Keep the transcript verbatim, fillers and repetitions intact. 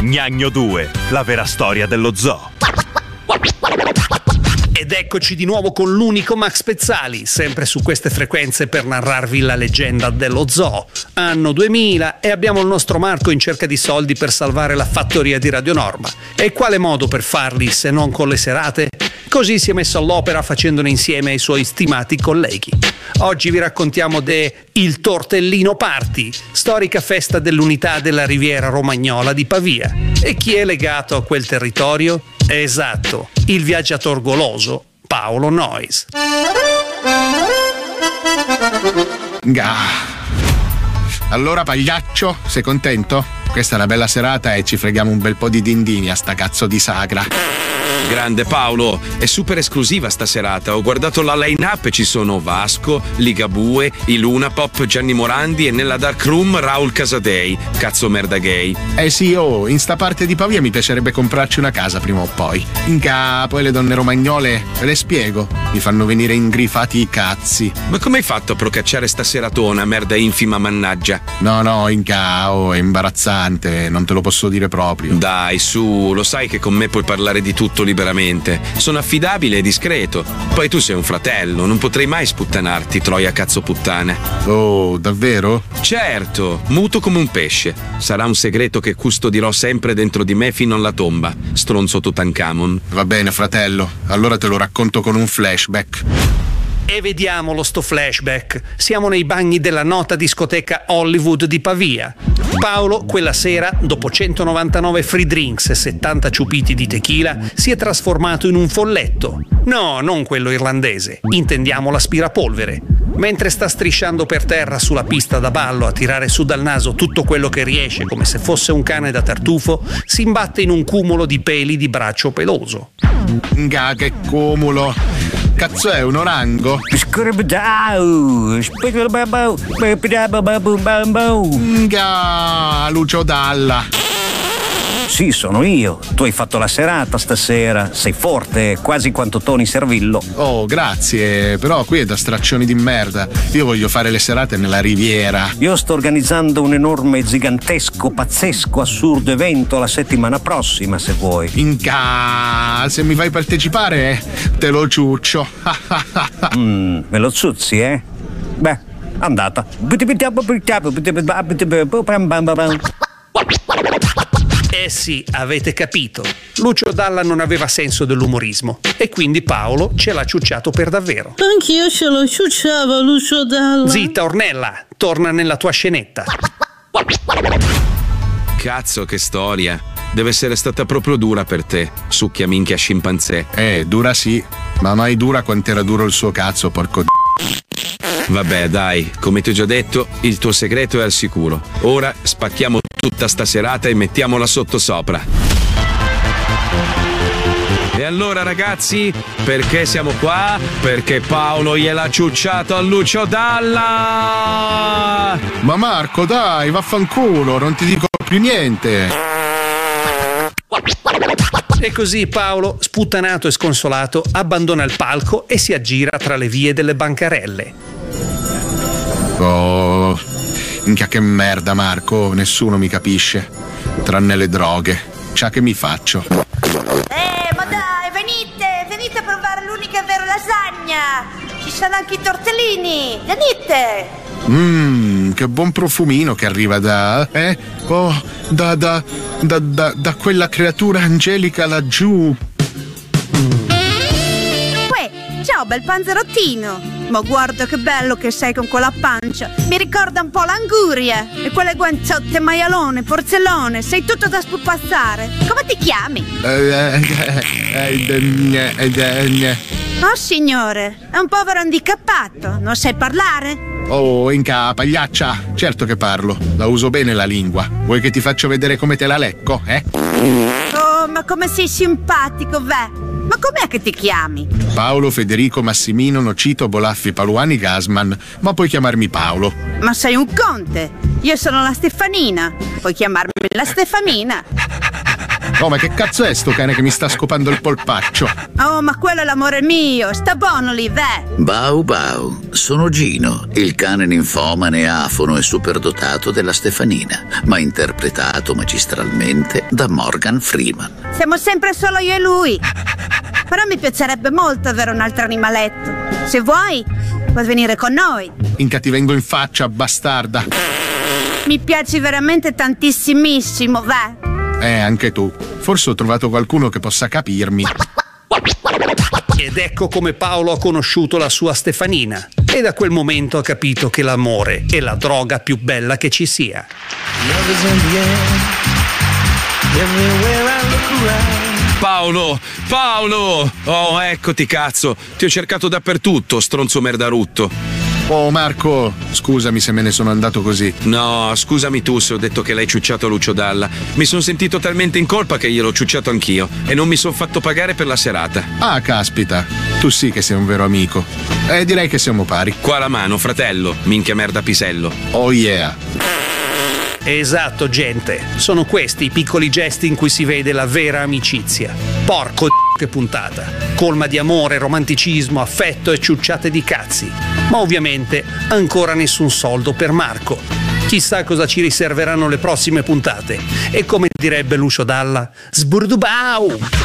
Gnagno due, la vera storia dello zoo. Ed eccoci di nuovo con l'unico Max Pezzali, sempre su queste frequenze per narrarvi la leggenda dello zoo. Anno duemila e abbiamo il nostro Marco in cerca di soldi per salvare la fattoria di Radio Norma. E quale modo per farli se non con le serate? Così si è messo all'opera facendone insieme ai suoi stimati colleghi. Oggi vi raccontiamo de Il Tortellino Party, storica festa dell'unità della riviera romagnola di Pavia. E chi è legato a quel territorio? Esatto, il viaggiator goloso Paolo Noyes. Gah. Allora pagliaccio, sei contento? Questa è una bella serata e ci freghiamo un bel po' di dindini a sta cazzo di sagra. Grande Paolo, è super esclusiva sta serata. Ho guardato la line-up e ci sono Vasco, Ligabue, i Luna Pop, Gianni Morandi e nella dark room Raul Casadei. Cazzo merda gay. Eh sì, oh, in sta parte di Pavia mi piacerebbe comprarci una casa prima o poi. In capo e le donne romagnole, ve le spiego, mi fanno venire ingrifati i cazzi. Ma come hai fatto a procacciare sta seratona, merda infima mannaggia? No, no, in cao, è imbarazzante, non te lo posso dire proprio. Dai, su, lo sai che con me puoi parlare di tutto liberamente. Sono affidabile e discreto. Poi tu sei un fratello, non potrei mai sputtanarti, troia cazzo puttane. Oh, davvero? Certo, muto come un pesce. Sarà un segreto che custodirò sempre dentro di me fino alla tomba, stronzo Tutankhamon. Va bene, fratello, allora te lo racconto con un flashback. E vediamolo sto flashback. Siamo nei bagni della nota discoteca Hollywood di Pavia. Paolo, quella sera, dopo centonovantanove free drinks e settanta ciupiti di tequila, si è trasformato in un folletto. No, non quello irlandese. Intendiamo l'aspirapolvere. Mentre sta strisciando per terra sulla pista da ballo a tirare su dal naso tutto quello che riesce come se fosse un cane da tartufo, si imbatte in un cumulo di peli di braccio peloso. Nga, che cumulo! Cazzo è, un orango? Nga, Lucio Dalla. Sì, sono io. Tu hai fatto la serata stasera. Sei forte, quasi quanto Tony Servillo. Oh, grazie, però qui è da straccioni di merda. Io voglio fare le serate nella riviera. Io sto organizzando un enorme, gigantesco, pazzesco, assurdo evento la settimana prossima, se vuoi. Inca, se mi fai partecipare, te lo ciuccio. mm, me lo zuzzi, eh? Beh, andata. Eh sì, avete capito. Lucio Dalla non aveva senso dell'umorismo e quindi Paolo ce l'ha ciucciato per davvero. Anch'io ce lo ciucciavo, Lucio Dalla. Zitta, Ornella, torna nella tua scenetta. Cazzo, che storia. Deve essere stata proprio dura per te, succhia minchia scimpanzé. Eh, dura sì, ma mai dura quant'era duro il suo cazzo, porco d***o. Vabbè, dai, come ti ho già detto, il tuo segreto è al sicuro. Ora spacchiamo tutta sta serata e mettiamola sotto sopra. E allora, ragazzi, perché siamo qua? Perché Paolo gliel'ha ciucciato a Lucio Dalla! Ma Marco, dai, vaffanculo, non ti dico più niente. E così Paolo, sputtanato e sconsolato, abbandona il palco e si aggira tra le vie delle bancarelle. Oh, minchia che merda, Marco, nessuno mi capisce, tranne le droghe. Cià che mi faccio. Eh, ma dai, venite, venite a provare l'unica e vera lasagna. Ci sono anche i tortellini, venite. Mmm, che buon profumino che arriva da, eh? Oh, da, da, da, da, da quella creatura angelica laggiù. Uè, ciao bel panzerottino. Ma guarda che bello che sei con quella pancia. Mi ricorda un po' l'anguria. E quelle guanzotte maialone, porzellone. Sei tutto da spupazzare. Come ti chiami? Oh signore, è un povero handicappato. Non sai parlare? Oh, Inca, pagliaccia, certo che parlo. La uso bene la lingua. Vuoi che ti faccio vedere come te la lecco, eh? Oh, ma come sei simpatico, beh. Ma com'è che ti chiami? Paolo Federico Massimino Nocito Bolaffi Paluani Gasman, ma puoi chiamarmi Paolo. Ma sei un conte. Io sono la Stefanina. Puoi chiamarmi la Stefanina. Oh, ma che cazzo è sto cane che mi sta scopando il polpaccio? Oh, ma quello è l'amore mio, sta buono lì, beh. Bau Bau, sono Gino, il cane ninfomane, afono e superdotato della Stefanina, ma interpretato magistralmente da Morgan Freeman. Siamo sempre solo io e lui. Però mi piacerebbe molto avere un altro animaletto. Se vuoi, puoi venire con noi. Minchia, ti vengo in faccia, bastarda. Mi piaci veramente tantissimissimo, beh. Eh, anche tu. Forse ho trovato qualcuno che possa capirmi. Ed ecco come Paolo ha conosciuto la sua Stefanina. E da quel momento ha capito che l'amore è la droga più bella che ci sia. Paolo, Paolo! Oh, eccoti, cazzo! Ti ho cercato dappertutto, stronzo merdarutto. Oh, Marco, scusami se me ne sono andato così. No, scusami tu se ho detto che l'hai ciucciato Lucio Dalla. Mi sono sentito talmente in colpa che gliel'ho ciucciato anch'io e non mi sono fatto pagare per la serata. Ah, caspita, tu sì che sei un vero amico. Eh, direi che siamo pari. Qua la mano, fratello, minchia merda pisello. Oh yeah. Esatto, gente. Sono questi i piccoli gesti in cui si vede la vera amicizia. Porco d***o che puntata. Colma di amore, romanticismo, affetto e ciucciate di cazzi. Ma ovviamente ancora nessun soldo per Marco. Chissà cosa ci riserveranno le prossime puntate. E come direbbe Lucio Dalla, sburdubau!